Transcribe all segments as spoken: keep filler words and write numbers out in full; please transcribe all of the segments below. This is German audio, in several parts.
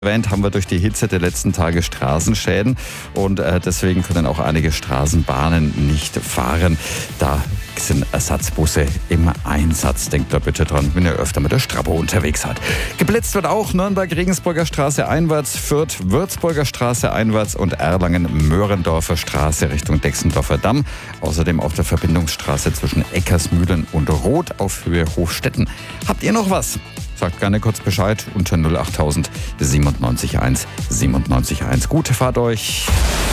Erwähnt haben wir durch die Hitze der letzten Tage Straßenschäden und äh, deswegen können auch einige Straßenbahnen nicht fahren. Da sind Ersatzbusse im Einsatz. Denkt da bitte dran, wenn ihr öfter mit der Strabo unterwegs seid. Geblitzt wird auch Nürnberg-Regensburger Straße einwärts, Fürth-Würzburger Straße einwärts und Erlangen-Möhrendorfer Straße Richtung Dexendorfer Damm. Außerdem auf der Verbindungsstraße zwischen Eckersmühlen und Roth auf Höhe Hofstetten. Habt ihr noch was? Sagt gerne kurz Bescheid unter null achttausend siebenundneunzig eins siebenundneunzig eins. Gute Fahrt euch.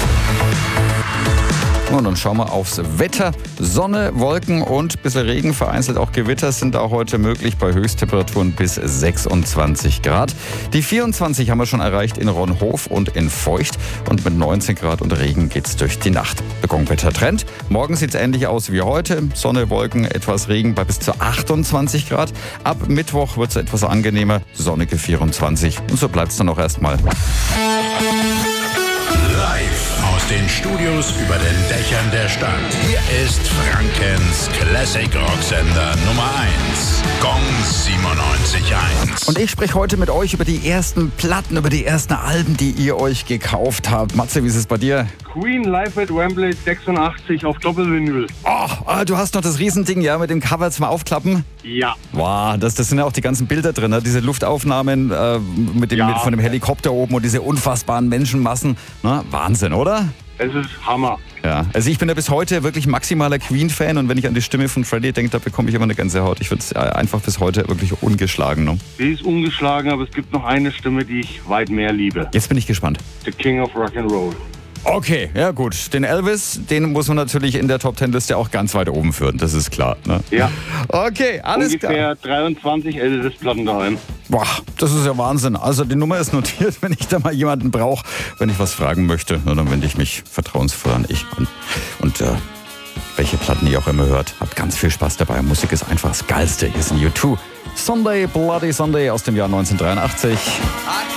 Und dann schauen wir aufs Wetter. Sonne, Wolken und ein bisschen Regen, vereinzelt auch Gewitter sind da heute möglich bei Höchsttemperaturen bis sechsundzwanzig Grad. Die vierundzwanzig haben wir schon erreicht in Ronhof und in Feucht und mit neunzehn Grad und Regen geht's durch die Nacht. Begonwetter-Trend. Morgen sieht's ähnlich aus wie heute. Sonne, Wolken, etwas Regen bei bis zu achtundzwanzig Grad. Ab Mittwoch wird's etwas angenehmer, sonnige vierundzwanzig und so bleibt's dann auch erstmal. Live aus den Studios über den Dächern der Stadt. Hier ist Frankens Classic Rock Sender Nummer eins. Gong siebenundneunzig eins. Und ich spreche heute mit euch über die ersten Platten, über die ersten Alben, die ihr euch gekauft habt. Matze, wie ist es bei dir? Queen live at Wembley sechsundachtzig auf Doppelvinyl. Oh, du hast noch das Riesending, ja, mit dem Cover zum Aufklappen? Ja. Wow, das, das sind ja auch die ganzen Bilder drin, ne? Diese Luftaufnahmen äh, mit dem, Ja. mit, von dem Helikopter oben und diese unfassbaren Menschenmassen. Ne? Wahnsinn, oder? Es ist Hammer. Ja, also ich bin ja bis heute wirklich maximaler Queen-Fan und wenn ich an die Stimme von Freddie denke, da bekomme ich immer eine Gänsehaut. Ich würde es einfach bis heute wirklich ungeschlagen. Ne? Sie ist ungeschlagen, aber es gibt noch eine Stimme, die ich weit mehr liebe. Jetzt bin ich gespannt. The King of Rock'n'Roll. Okay, ja gut. Den Elvis, den muss man natürlich in der Top Ten Liste auch ganz weit oben führen, das ist klar. Ne? Ja. Okay, alles Ungefähr klar. dreiundzwanzig Elvis-Platten daheim. Boah, das ist ja Wahnsinn. Also die Nummer ist notiert, wenn ich da mal jemanden brauche, wenn ich was fragen möchte. Na, dann wende ich mich vertrauensvoll an ich an. Und äh, welche Platten ihr auch immer hört, habt ganz viel Spaß dabei. Musik ist einfach das Geilste. Hier sind U zwei. Sunday, Bloody Sunday aus dem Jahr neunzehnhundertdreiundachtzig.